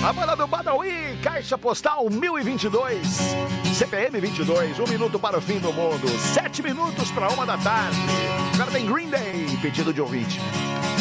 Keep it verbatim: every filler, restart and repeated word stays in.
A banda do Badawi, caixa postal mil e vinte e dois, C P M vinte e dois, um minuto para o fim do mundo, sete minutos para uma da tarde. Agora tem Green Day, pedido de ouvinte.